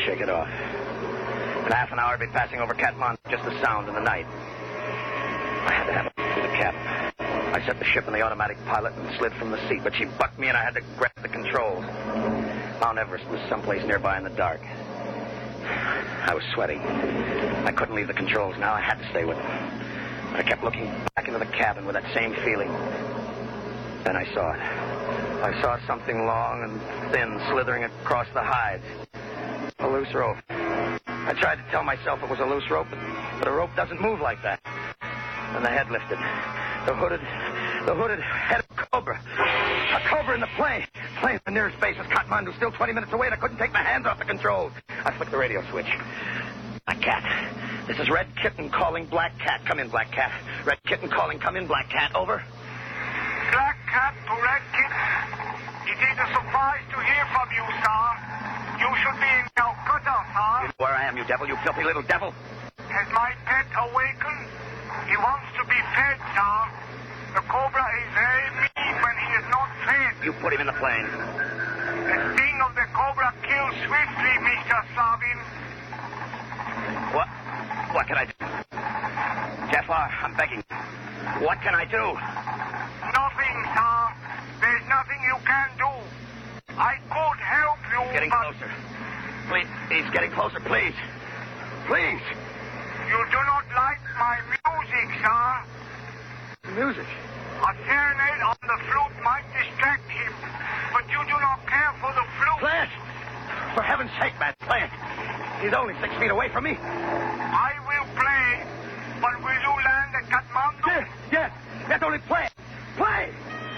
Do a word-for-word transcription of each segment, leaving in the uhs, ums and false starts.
shake it off. In half an hour, I'd be passing over Kathmandu, just the sound in the night. I had to have it through the cap. I set the ship in the automatic pilot and slid from the seat, but she bucked me and I had to grab the controls. Mount Everest was someplace nearby in the dark. I was sweating. I couldn't leave the controls now. I had to stay with them. I kept looking back into the cabin with that same feeling. Then I saw it. I saw something long and thin slithering across the hide. A loose rope. I tried to tell myself it was a loose rope, but, but a rope doesn't move like that. And the head lifted. The hooded, the hooded head of a cobra. A cobra in the plane. Plane, the nearest base was Kathmandu, still twenty minutes away, and I couldn't take my hands off the controls. I flicked the radio switch. Black Cat. This is Red Kitten calling Black Cat. Come in, Black Cat. Red Kitten calling, come in, Black Cat. Over. Black Cat to Red Kitten. It is a surprise to hear from you, sir. You should be in Calcutta, sir. You know where I am, you devil, you filthy little devil. Has my pet awakened? He wants to be fed, sir. The cobra is very mean when he is not fed. You put him in the plane. The sting of the cobra kills swiftly, Mister Slavin. What? What can I do? Jafar, I'm begging. What can I do? Nothing, sir. There's nothing you can do. I could help you, He's getting but... closer. Please, he's getting closer, please. Please. You do not like my music, sir. Music? A serenade on the flute might distract him, but you do not care for the flute. Play it! For heaven's sake, man, play it. He's only six feet away from me. I will play, but will you land at Kathmandu? Yes, yes. Yes, only play it. Play!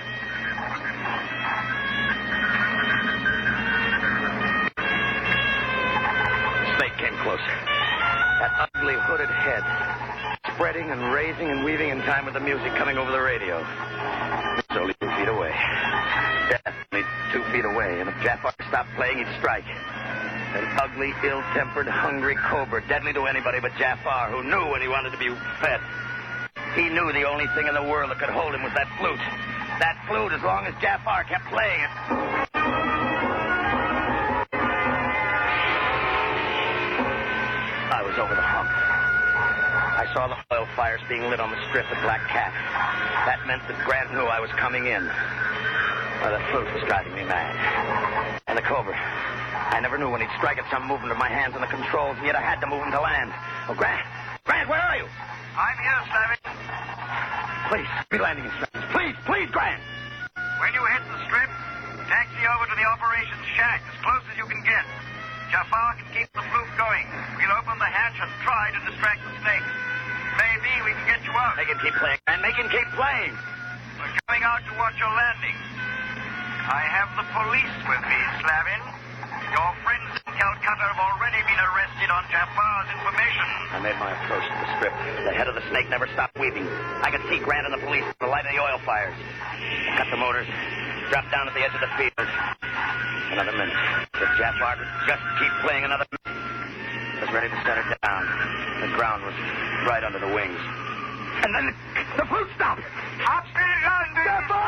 The snake came closer. That ugly hooded head, spreading and raising and weaving in time with the music coming over the radio. It's only two feet away. Definitely two feet away, and if Jafar stopped playing, he'd strike. An ugly, ill-tempered, hungry cobra, deadly to anybody but Jafar, who knew when he wanted to be fed. He knew the only thing in the world that could hold him was that flute. That flute, as long as Jafar kept playing it. I was over the hump. I saw the oil fires being lit on the strip at Black Cat. That meant that Grant knew I was coming in. Well, the flute was driving me mad. And the cobra. I never knew when he'd strike at some movement of my hands on the controls, and yet I had to move him to land. Oh, Grant! Grant, where are you? I'm here, Slavin. Please, be landing instructions. Please, please, Grant! When you hit the strip, taxi over to the operations shack as close as you can get. Jafar can keep the flute going. We'll open the hatch and try to distract the snake. Maybe we can get you out. Make him keep playing, Grant. Make him keep playing. We're going out to watch your landing. I have the police with me, Slavin. Your friends in Calcutta have already been arrested on Jafar's information. I made my approach to the strip. The head of the snake never stopped weaving. I could see Grant and the police in the light of the oil fires. I cut the motors, dropped down at the edge of the field. Another minute. If Jafar could just keep playing another minute. I was ready to set her down. The ground was right under the wings. And then the, the flute stopped. Happy landing! Jafar!